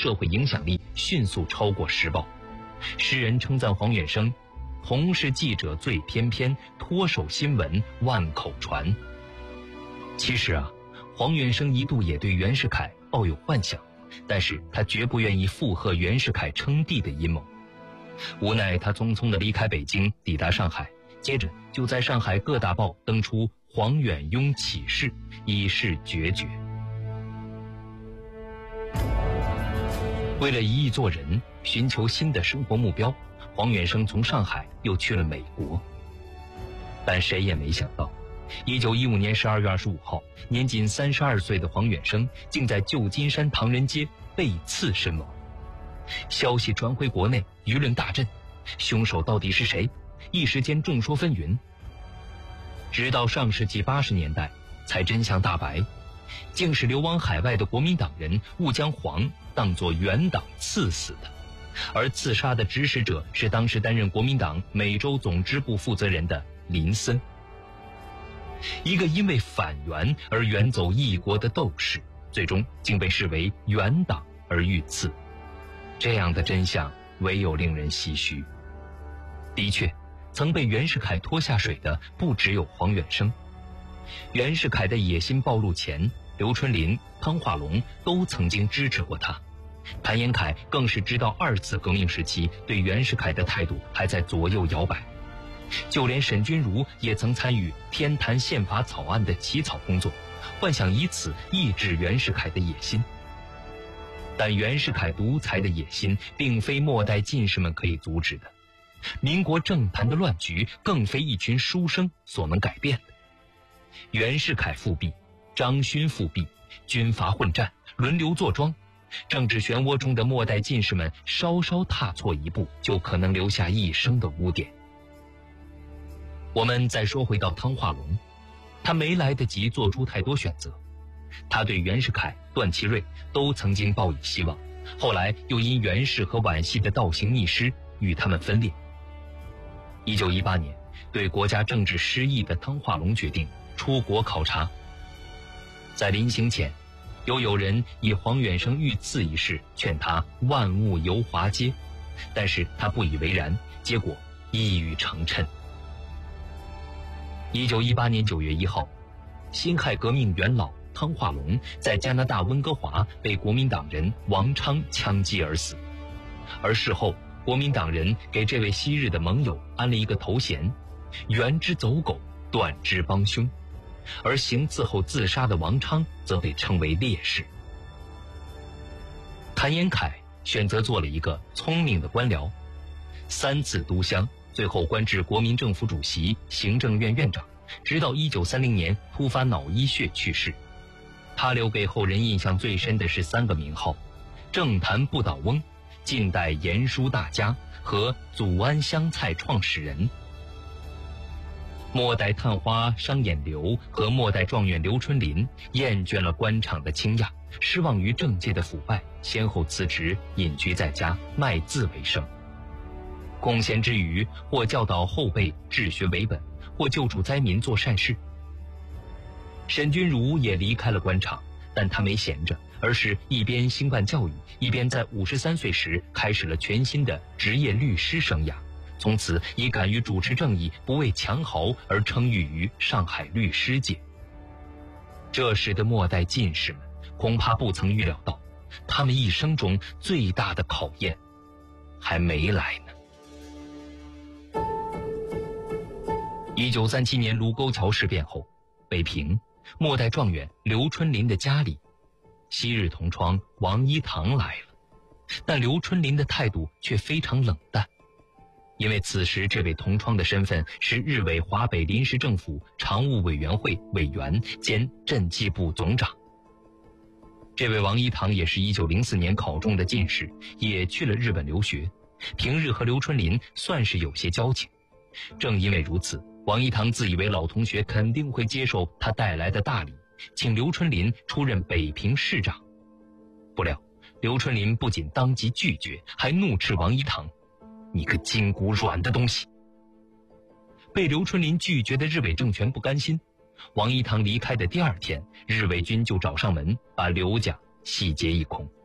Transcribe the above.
社会影响力迅速超过《时报》。诗人称赞黄远生：“同是记者最翩翩，脱手新闻万口传。”其实啊，黄远生一度也对袁世凯抱有幻想，但是他绝不愿意附和袁世凯称帝的阴谋。无奈他匆匆地离开北京，抵达上海，接着就在上海各大报登出黄远庸起事，以示决绝。为了一亿做人，寻求新的生活目标，黄远生从上海又去了美国。但谁也没想到，1915年12月25号，年仅32岁的黄远生竟在旧金山唐人街被刺身亡。消息传回国内，舆论大震，凶手到底是谁？一时间众说纷纭。直到上世纪80年代，才真相大白，竟是流亡海外的国民党人误将黄当作原党刺死的，而刺杀的指使者是当时担任国民党美洲总支部负责人的林森。一个因为反袁而远走异国的斗士，最终竟被视为原党而遇刺。这样的真相唯有令人唏嘘。的确，曾被袁世凯拖下水的不只有黄远生。袁世凯的野心暴露前，刘春霖、汤化龙都曾经支持过他。谭延闿更是直到2次革命时期，对袁世凯的态度还在左右摇摆。就连沈钧儒也曾参与天坛宪法草案的起草工作，幻想以此抑制袁世凯的野心。但袁世凯独裁的野心并非末代进士们可以阻止的，民国政坛的乱局更非一群书生所能改变的。袁世凯复辟，张勋复辟，军阀混战，轮流坐庄，政治漩涡中的末代进士们稍稍踏错一步，就可能留下一生的污点。我们再说回到汤化龙，他没来得及做出太多选择。他对袁世凯、段祺瑞都曾经抱以希望，后来又因袁氏和皖系的倒行逆施与他们分裂。1918年，对国家政治失意的汤化龙决定出国考察。在临行前，有人以黄远生遇刺一事劝他万物游华街，但是他不以为然，结果一语成谶。1918年9月1号，辛亥革命元老汤化龙在加拿大温哥华被国民党人王昌枪击而死。而事后，国民党人给这位昔日的盟友安了一个头衔：袁之走狗，段之帮凶。而行刺后自杀的王昌则被称为烈士。谭延闿选择做了一个聪明的官僚，3次督乡，最后官至国民政府主席、行政院院长，直到1930年突发脑溢血去世。他留给后人印象最深的是3个名号：政坛不倒翁、近代言书大家和祖安湘菜创始人。末代探花商眼刘和末代状元刘春霖厌倦了官场的倾轧，失望于政界的腐败，先后辞职，隐居在家，卖字为生。空闲之余，或教导后辈治学为本，或救助灾民做善事。沈钧儒也离开了官场，但他没闲着，而是一边兴办教育，一边在53岁时开始了全新的职业律师生涯。从此以敢于主持正义、不畏强豪而称誉于上海律师界。这时的末代进士们恐怕不曾预料到，他们一生中最大的考验还没来呢。1937年卢沟桥事变后，北平末代状元刘春霖的家里，昔日同窗王一堂来了，但刘春霖的态度却非常冷淡。因为此时这位同窗的身份是日伪华北临时政府常务委员会委员兼赈济部总长。这位王一堂也是1904年考中的进士，也去了日本留学，平日和刘春霖算是有些交情。正因为如此，王一堂自以为老同学肯定会接受他带来的大礼，请刘春霖出任北平市长。不料刘春霖不仅当即拒绝，还怒斥王一堂：“你个筋骨软的东西！”被刘春霖拒绝的日伪政权不甘心，王一堂离开的第2天，日伪军就找上门，把刘家洗劫一空。